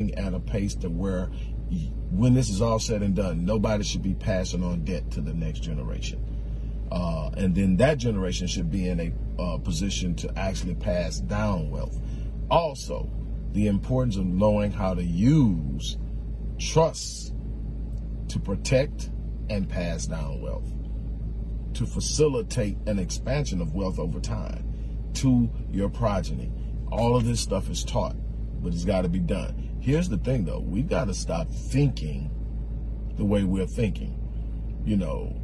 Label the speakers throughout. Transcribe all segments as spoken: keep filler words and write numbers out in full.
Speaker 1: at a pace to where when this is all said and done, nobody should be passing on debt to the next generation. Uh, and then that generation should be in a uh, position to actually pass down wealth. Also, the importance of knowing how to use trusts to protect and pass down wealth, to facilitate an expansion of wealth over time to your progeny. All of this stuff is taught, but it's got to be done. Here's the thing, though. We've got to stop thinking the way we're thinking. You know,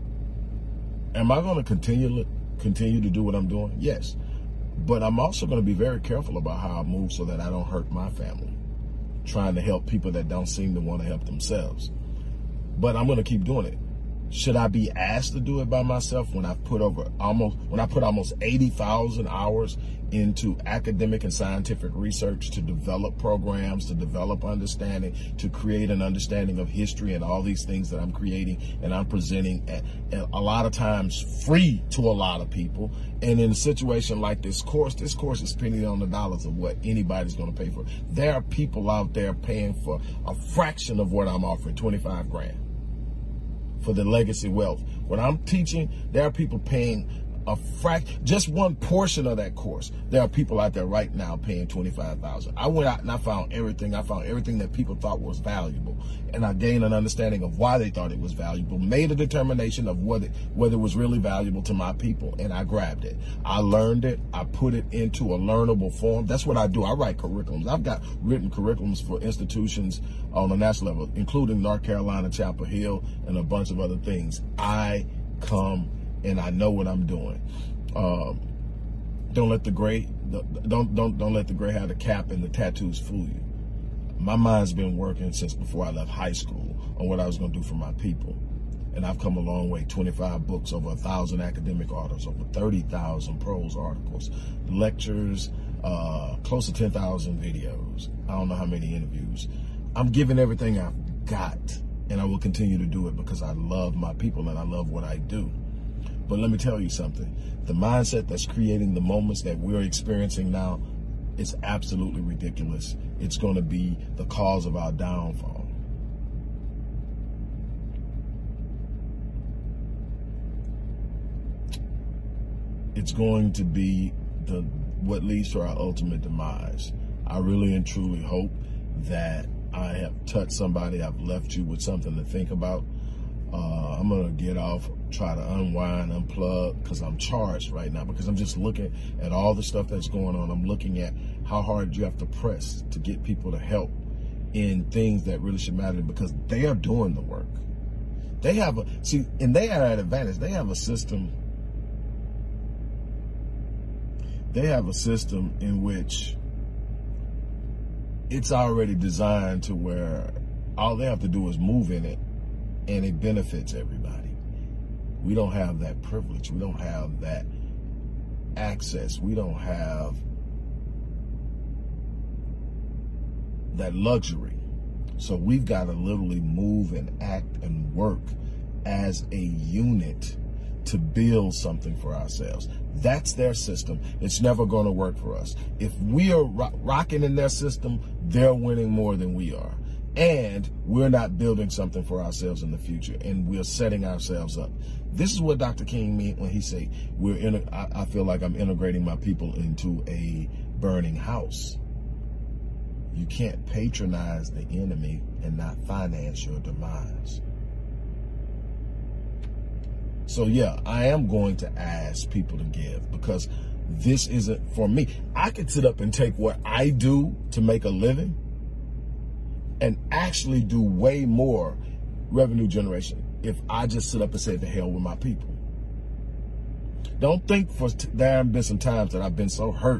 Speaker 1: am I going to continue, continue to do what I'm doing? Yes. But I'm also going to be very careful about how I move so that I don't hurt my family, trying to help people that don't seem to want to help themselves. But I'm going to keep doing it. Should I be asked to do it by myself when I've put over almost, when I put almost eighty thousand hours into academic and scientific research to develop programs, to develop understanding, to create an understanding of history and all these things that I'm creating and I'm presenting at, at a lot of times free to a lot of people. And in a situation like this course, this course is penny on the dollars of what anybody's going to pay for. There are people out there paying for a fraction of what I'm offering, twenty-five grand. For the legacy wealth. When I'm teaching, there are people paying a fraction, just one portion of that course. There are people out there right now paying twenty-five thousand dollars. I went out and I found everything. I found everything that people thought was valuable. And I gained an understanding of why they thought it was valuable, made a determination of whether, whether it was really valuable to my people, and I grabbed it. I learned it. I put it into a learnable form. That's what I do. I write curriculums. I've got written curriculums for institutions on a national level, including North Carolina, Chapel Hill, and a bunch of other things. I come and I know what I'm doing. Um, don't let the gray, don't don't don't let the gray have the cap and the tattoos fool you. My mind's been working since before I left high school on what I was going to do for my people, and I've come a long way. twenty-five books, over a thousand academic articles, over thirty thousand prose articles, lectures, uh, close to ten thousand videos. I don't know how many interviews. I'm giving everything I've got, and I will continue to do it because I love my people and I love what I do. But let me tell you something. The mindset that's creating the moments that we're experiencing now is absolutely ridiculous. It's going to be the cause of our downfall. It's going to be the what leads to our ultimate demise. I really and truly hope that I have touched somebody. I've left you with something to think about. Uh, I'm going to get off, try to unwind, unplug, because I'm charged right now, because I'm just looking at all the stuff that's going on. I'm looking at how hard you have to press to get people to help in things that really should matter, because they are doing the work. They have a, see, and they are at an advantage. They have a system. They have a system in which it's already designed to where all they have to do is move in it, and it benefits everybody. We don't have that privilege. We don't have that access. We don't have that luxury. So we've got to literally move and act and work as a unit to build something for ourselves. That's their system. It's never going to work for us. If we are ro- rocking in their system, they're winning more than we are. And we're not building something for ourselves in the future, and we're setting ourselves up. This is what Doctor King meant when he say, "We're in." I, I feel like I'm integrating my people into a burning house. You can't patronize the enemy and not finance your demise. So yeah, I am going to ask people to give, because this isn't for me. I could sit up and take what I do to make a living and actually do way more revenue generation if I just sit up and say the hell with my people. Don't think for t- there have been some times that I've been so hurt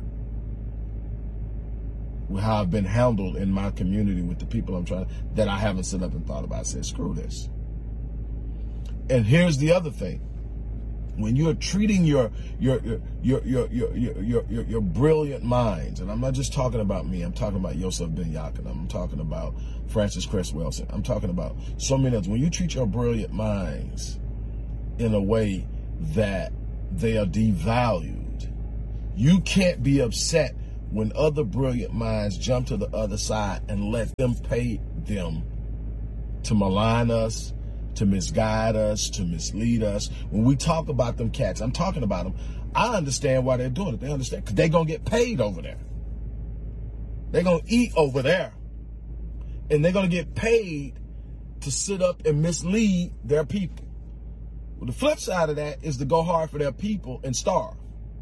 Speaker 1: with how I've been handled in my community with the people I'm trying to, that I haven't sit up and thought about it, said, screw this. And here's the other thing. When you're treating your your your your your your your, your, your brilliant minds, and I'm not just talking about me, I'm talking about Yosef Ben Yaakov, I'm talking about Francis Cress Welsing, I'm talking about so many others. When you treat your brilliant minds in a way that they are devalued, you can't be upset when other brilliant minds jump to the other side and let them pay them to malign us, to misguide us, to mislead us. When we talk about them cats, I'm talking about them, I understand why they're doing it. They understand because they're going to get paid over there. They're going to eat over there. And they're going to get paid to sit up and mislead their people. Well, the flip side of that is to go hard for their people and starve.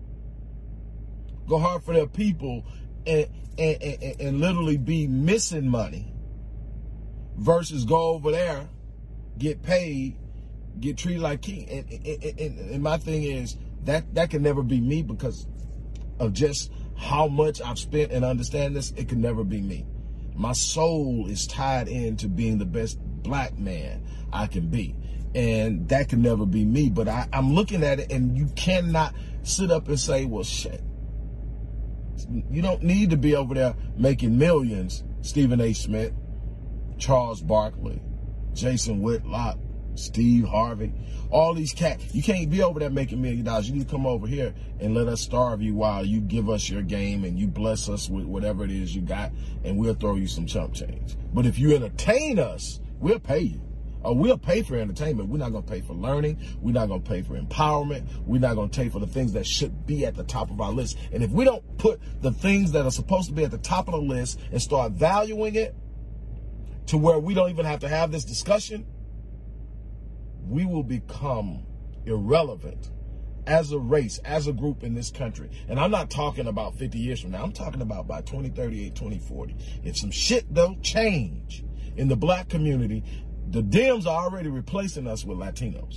Speaker 1: Go hard for their people and, and, and, and literally be missing money versus go over there, get paid, get treated like king. And, and, and, and my thing is that that can never be me because of just how much I've spent and understand this. It can never be me. My soul is tied into being the best black man I can be. And that can never be me. But I, I'm looking at it, and you cannot sit up and say, well, shit. You don't need to be over there making millions. Stephen A. Smith, Charles Barkley, Jason Whitlock, Steve Harvey, all these cats. You can't be over there making million dollars. You need to come over here and let us starve you while you give us your game and you bless us with whatever it is you got, and we'll throw you some chump change. But if you entertain us, we'll pay you. Or we'll pay for entertainment. We're not going to pay for learning. We're not going to pay for empowerment. We're not going to pay for the things that should be at the top of our list. And if we don't put the things that are supposed to be at the top of the list and start valuing it to where we don't even have to have this discussion, we will become irrelevant as a race, as a group in this country. And I'm not talking about fifty years from now. I'm talking about by twenty thirty-eight, twenty forty. If some shit don't change in the black community, the Dems are already replacing us with Latinos.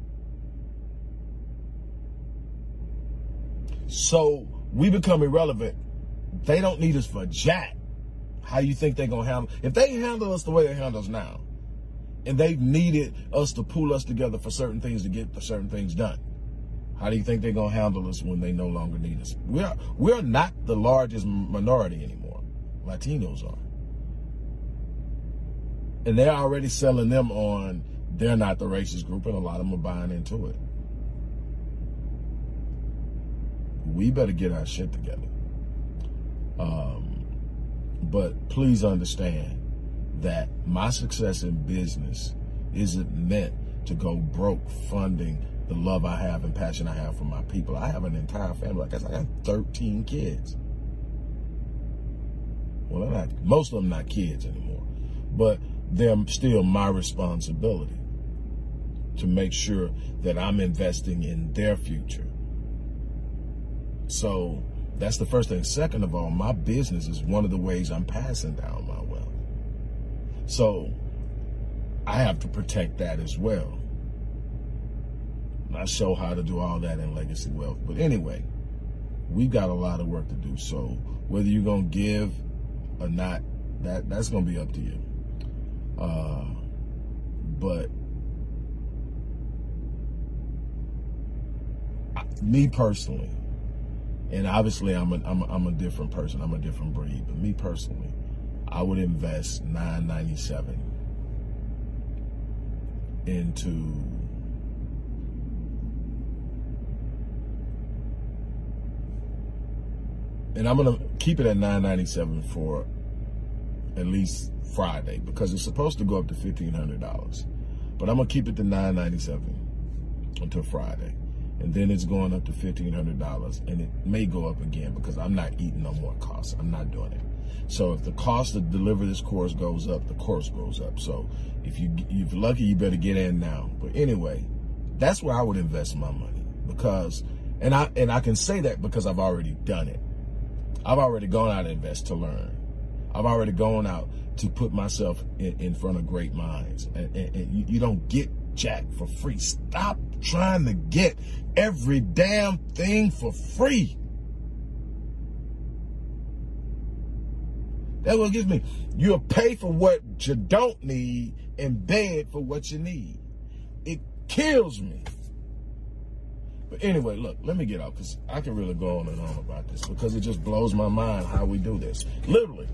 Speaker 1: So we become irrelevant. They don't need us for jack. How you think they're going to handle? If they handle us the way they handle us now, and they've needed us to pull us together for certain things to get certain things done, how do you think they're going to handle us when they no longer need us? We're, we're not the largest minority anymore. Latinos are. And they're already selling them on they're not the racist group, and a lot of them are buying into it. We better get our shit together. Um, but please understand that my success in business isn't meant to go broke funding the love I have and passion I have for my people. I have an entire family. Like I said, I got thirteen kids. Well, they're not, most of them not kids anymore, but they're still my responsibility to make sure that I'm investing in their future. So that's the first thing. Second of all, my business is one of the ways I'm passing down my wealth. So I have to protect that as well. And I show how to do all that in Legacy Wealth. But anyway, we've got a lot of work to do. So whether you're going to give or not, that, that's going to be up to you. Uh, but me personally, and obviously I'm a, I'm a, I'm a different person, I'm a different breed, but me personally, I would invest nine ninety-seven into and I'm going to keep it at nine ninety-seven for at least Friday, because it's supposed to go up to fifteen hundred dollars. But I'm going to keep it to nine ninety-seven until Friday. And then it's going up to fifteen hundred dollars, and it may go up again because I'm not eating no more costs. I'm not doing it. So if the cost to deliver this course goes up, the course goes up. So if, you, if you're lucky, you better get in now. But anyway, that's where I would invest my money, because, and I, and I can say that because I've already done it. I've already gone out and invest to learn. I've already gone out to put myself in, in front of great minds. And, and, and you, you don't get jack for free. Stop trying to get every damn thing for free. That's what gets me. You'll pay for what you don't need and beg for what you need. It kills me. But anyway, look, let me get out, because I can really go on and on about this, because it just blows my mind how we do this. Literally.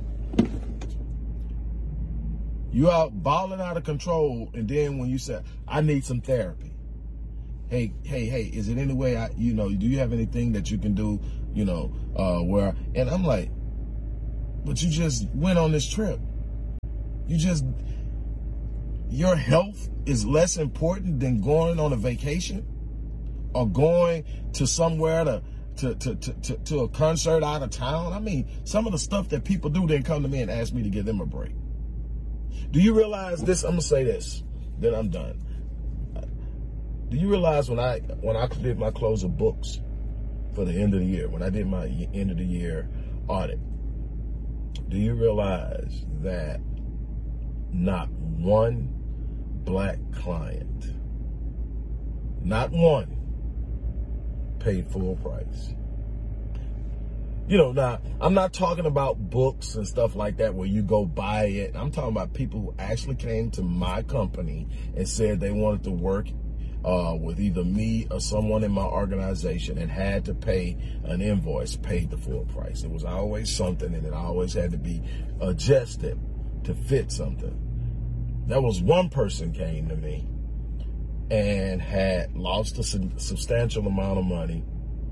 Speaker 1: You out balling out of control, and then when you say, I need some therapy, hey, hey, hey, is it any way I, you know, do you have anything that you can do, you know, uh, where, and I'm like, but you just went on this trip. You just, your health is less important than going on a vacation or going to somewhere to, to, to, to, to, to a concert out of town. I mean, some of the stuff that people do then come to me and ask me to give them a break. Do you realize this? I'm going to say this, then I'm done. Do you realize when I when I did my close of books for the end of the year, when I did my end of the year audit, do you realize that not one black client, not one, paid full price? You know, now, I'm not talking about books and stuff like that where you go buy it. I'm talking about people who actually came to my company and said they wanted to work uh, with either me or someone in my organization and had to pay an invoice, paid the full price. It was always something, and it always had to be adjusted to fit something. There was one person came to me and had lost a substantial amount of money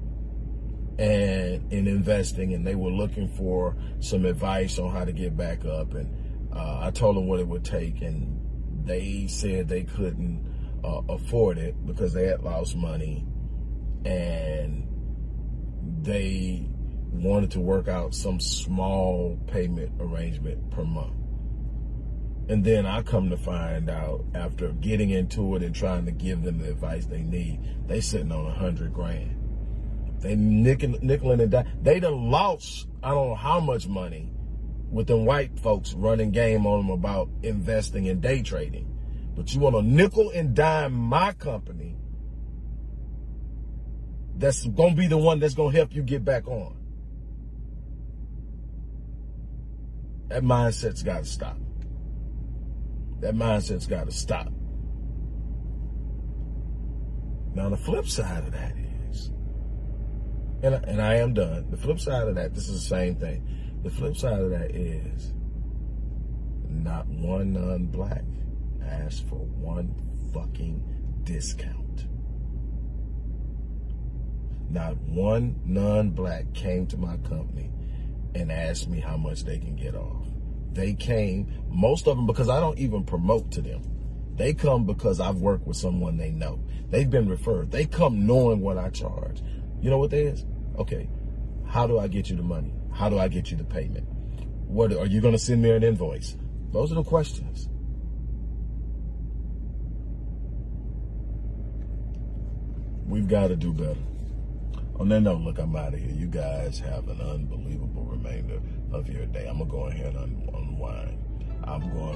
Speaker 1: and in investing, and they were looking for some advice on how to get back up. And uh, I told them what it would take, and they said they couldn't uh, afford it because they had lost money, and they wanted to work out some small payment arrangement per month. And then I come to find out, after getting into it and trying to give them the advice they need, they sitting on a hundred grand. They nickel, nickeling and dime. They done lost, I don't know how much money with them white folks running game on them about investing and day trading. But you want to nickel and dime my company that's going to be the one that's going to help you get back on. That mindset's got to stop. That mindset's got to stop. Now, the flip side of that is, and I, and I am done. The flip side of that, this is the same thing. The flip side of that is not one non-black asked for one fucking discount. Not one non-black came to my company and asked me how much they can get off. They came, most of them, because I don't even promote to them. They come because I've worked with someone they know. They've been referred. They come knowing what I charge. You know what that is? Okay, how do I get you the money? How do I get you the payment? What, are you going to send me an invoice? Those are the questions. We've got to do better. On that note, look, I'm out of here. You guys have an unbelievable remainder of your day. I'm going to go ahead and un unwind. I'm going